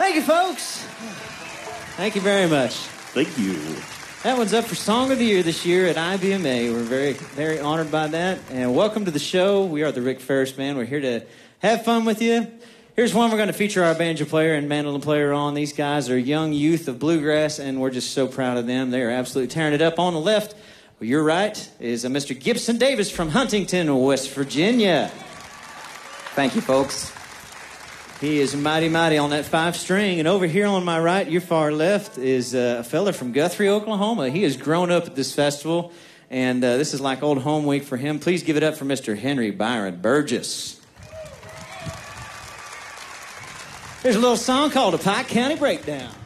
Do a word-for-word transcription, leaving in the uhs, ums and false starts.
Thank you, folks. Thank you very much. Thank you. That one's up for Song of the Year this year at I B M A. We're very, very honored by that. And welcome to the show. We are the Rick Ferris Band. We're here to have fun with you. Here's one we're going to feature our banjo player and mandolin player on. These guys are young youth of bluegrass, and we're just so proud of them. They are absolutely tearing it up. On the left, well, you're right, is uh, Mister Gibson Davis from Huntington, West Virginia. Thank you, folks. He is mighty, mighty on that five string. And over here on my right, your far left, is uh, a fella from Guthrie, Oklahoma. He has grown up at this festival, and uh, this is like old home week for him. Please give it up for Mister Henry Byron Burgess. There's a little song called a Pike County Breakdown.